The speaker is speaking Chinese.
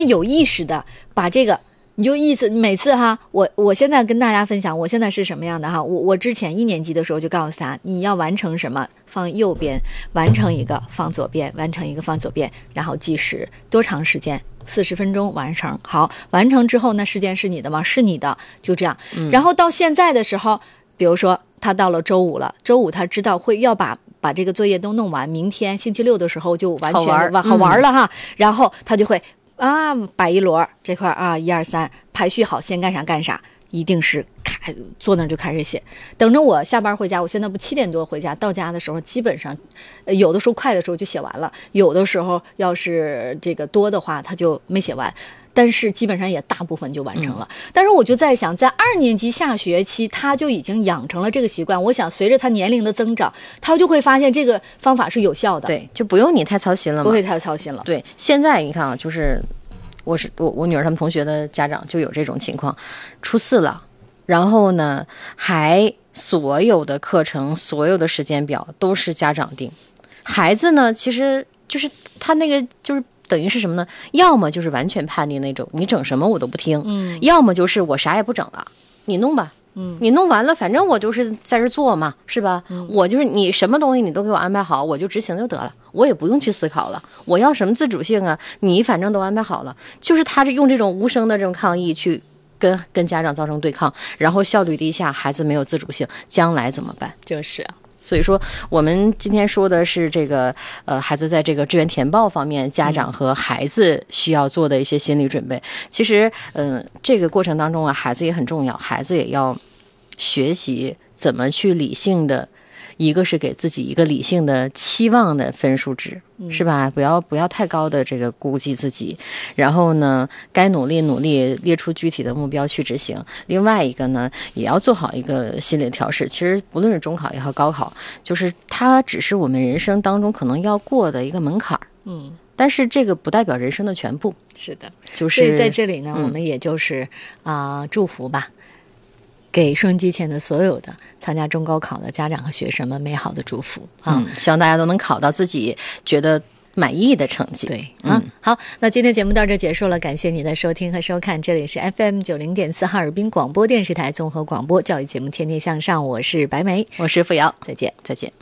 有意识的把这个，你就每次哈，我现在跟大家分享，我现在是什么样的哈，我之前1年级的时候就告诉他，你要完成什么放右边，完成一个放左边，完成一个放左边，然后计时多长时间，40分钟完成。好，完成之后那时间是你的吗？是你的，就这样。然后到现在的时候，比如说他到了周五了，周五他知道要把这个作业都弄完，明天星期六的时候就完全好玩了哈。然后他就会摆一摞这块1、2、3排序好，先干啥干啥，一定是坐那就开始写。等着我下班回家，我现在不7点多回家，到家的时候基本上，有的时候快的时候就写完了，有的时候要是这个多的话，他就没写完。但是基本上也大部分就完成了。但是我就在想，在2年级下学期，他就已经养成了这个习惯。我想随着他年龄的增长，他就会发现这个方法是有效的。 对，就不用你太操心了嘛。 不会太操心了。 对，现在你看啊，就是我女儿他们同学的家长就有这种情况，初4了，然后呢，还所有的课程、所有的时间表都是家长定。孩子呢，其实就是他那个就是等于是什么呢？要么就是完全叛逆那种，你整什么我都不听；要么就是我啥也不整了，你弄吧。你弄完了，反正我就是在这做嘛，是吧？我就是你什么东西你都给我安排好，我就执行就得了，我也不用去思考了。我要什么自主性啊？你反正都安排好了，就是他是用这种无声的这种抗议去跟家长造成对抗，然后效率低下，孩子没有自主性，将来怎么办？ 就是啊。 所以说我们今天说的是这个孩子在这个志愿填报方面，家长和孩子需要做的一些心理准备。其实这个过程当中啊，孩子也很重要，孩子也要学习怎么去理性的，一个是给自己一个理性的期望的分数值，是吧？不要太高的这个估计自己，然后呢，该努力列出具体的目标去执行。另外一个呢，也要做好一个心理调试。其实不论是中考也好，高考，就是它只是我们人生当中可能要过的一个门槛。但是这个不代表人生的全部。 是的， 就是所以在这里呢，我们也就是祝福吧。给收音机前的所有的参加中高考的家长和学生们美好的祝福啊！ 希望大家都能考到自己觉得满意的成绩。 对好，那今天节目到这结束了，感谢你的收听和收看，这里是 FM90.4哈尔滨广播电视台综合广播教育节目《天天向上》，我是白梅， 我是付瑶， 再见。 再见。